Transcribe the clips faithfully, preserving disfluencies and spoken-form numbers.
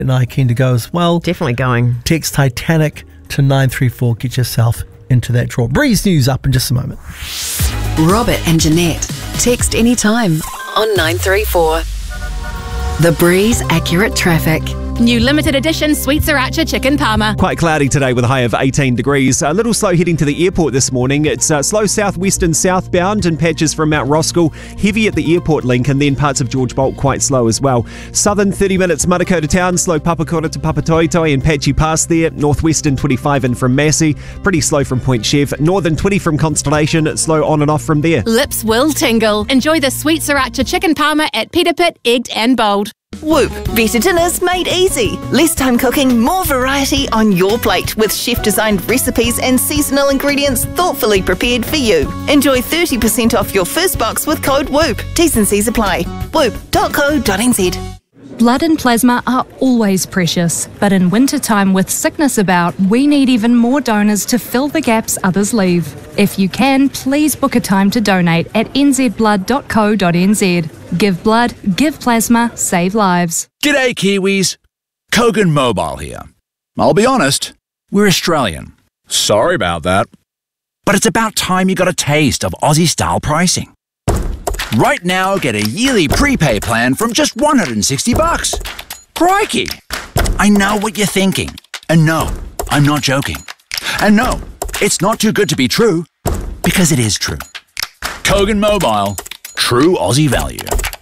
and I keen to go as well. Definitely going. Text Titanic to nine three four. Get yourself into that draw. Breeze News up in just a moment. Robert and Jeanette. Text anytime on nine three four. The Breeze Accurate Traffic. New limited edition Sweet Sriracha Chicken Parma. Quite cloudy today with a high of eighteen degrees. A little slow heading to the airport this morning. It's uh, slow southwestern southbound and patches from Mount Roskill. Heavy at the airport link and then parts of George Bolt quite slow as well. Southern thirty minutes Manukau to town. Slow Papakura to Papatoetoe and patchy past there. Northwestern twenty-five in from Massey. Pretty slow from Point Chev. Northern twenty from Constellation. Slow on and off from there. Lips will tingle. Enjoy the Sweet Sriracha Chicken Parma at Peter Pit, Egged and Bold. Whoop, better dinners made easy. Less time cooking, more variety on your plate with chef-designed recipes and seasonal ingredients thoughtfully prepared for you. Enjoy thirty percent off your first box with code WHOOP. T's and C's apply. whoop dot co dot n z. Blood and plasma are always precious, but in wintertime with sickness about, we need even more donors to fill the gaps others leave. If you can, please book a time to donate at n z blood dot co dot n z. Give blood, give plasma, save lives. G'day Kiwis, Kogan Mobile here. I'll be honest, we're Australian. Sorry about that. But it's about time you got a taste of Aussie-style pricing. Right now, get a yearly prepay plan from just one hundred sixty bucks. Crikey! I know what you're thinking. And no, I'm not joking. And no, it's not too good to be true, because it is true. Kogan Mobile, true Aussie value.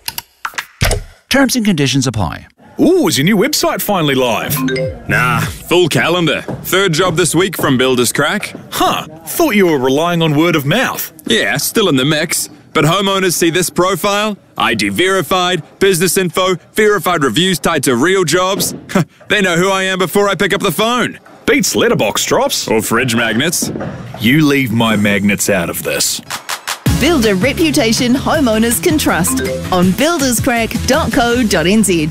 Terms and conditions apply. Ooh, is your new website finally live? Nah, full calendar. Third job this week from Builders Crack. Huh, thought you were relying on word of mouth. Yeah, still in the mix. But homeowners see this profile, I D verified, business info, verified reviews tied to real jobs. They know who I am before I pick up the phone. Beats letterbox drops. Or fridge magnets. You leave my magnets out of this. Build a reputation homeowners can trust on builders crack dot co dot n z.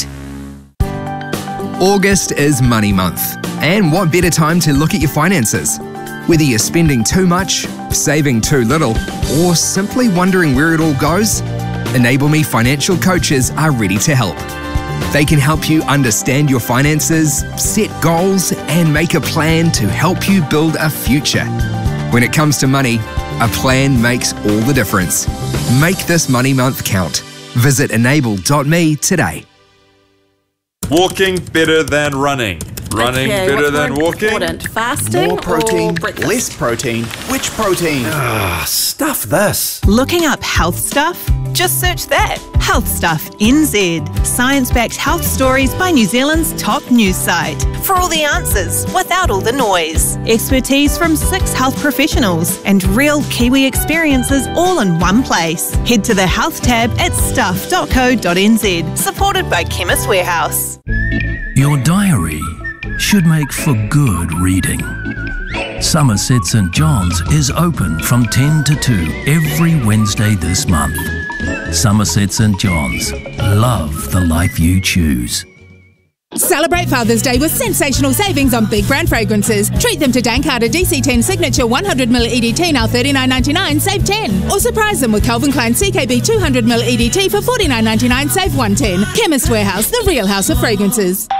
August is money month, and what better time to look at your finances? Whether you're spending too much, saving too little, or simply wondering where it all goes, Enable Me financial coaches are ready to help. They can help you understand your finances, set goals, and make a plan to help you build a future. When it comes to money, a plan makes all the difference. Make this money month count. Visit enable dot me today. Walking better than running. Running okay, better what's than more walking. Important? Fasting More protein, or breakfast? less protein. Which protein? Ah, stuff this. Looking up health stuff? Just search that. Health Stuff N Z. Science-backed health stories by New Zealand's top news site. For all the answers, without all the noise. Expertise from six health professionals and real Kiwi experiences all in one place. Head to the health tab at stuff dot co dot n z. Supported by Chemist Warehouse. Your diary should make for good reading. Somerset St John's is open from ten to two every Wednesday this month. Somerset St John's. Love the life you choose. Celebrate Father's Day with sensational savings on big brand fragrances. Treat them to Dankata D C ten Signature one hundred milliliter E D T now thirty-nine ninety-nine, save ten. Or surprise them with Calvin Klein C K B two hundred milliliter E D T for forty-nine ninety-nine, save one ten. Chemist Warehouse, the real house of fragrances.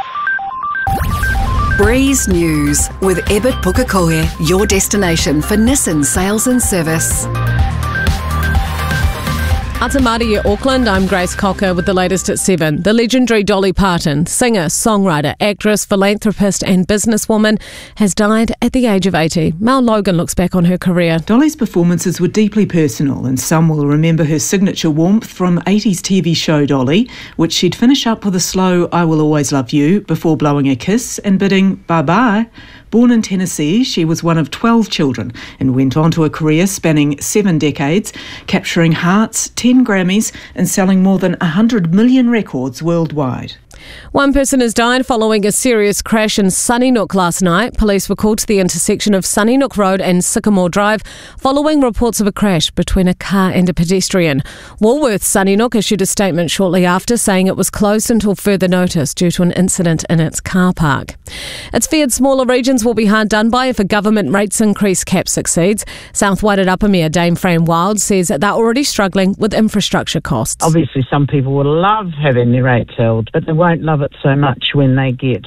Breeze News with Ebert Pukekohe, your destination for Nissan sales and service. Atamari, Auckland, I'm Grace Cocker with the latest at seven. The legendary Dolly Parton, singer, songwriter, actress, philanthropist and businesswoman, has died at the age of eighty. Mel Logan looks back on her career. Dolly's performances were deeply personal, and some will remember her signature warmth from eighties T V show Dolly, which she'd finish up with a slow I Will Always Love You before blowing a kiss and bidding bye-bye. Born in Tennessee, she was one of twelve children and went on to a career spanning seven decades, capturing hearts, ten Grammys and selling more than one hundred million records worldwide. One person has died following a serious crash in Sunnysnook last night. Police were called to the intersection of Sunnysnook Road and Sycamore Drive following reports of a crash between a car and a pedestrian. Woolworths Sunnysnook issued a statement shortly after saying it was closed until further notice due to an incident in its car park. It's feared smaller regions will be hard done by if a government rates increase cap succeeds. South Wairarapa Mayor Dame Fran Wild says that they're already struggling with infrastructure costs. Obviously some people would love having their rates held, but they won't don't love it so much when they get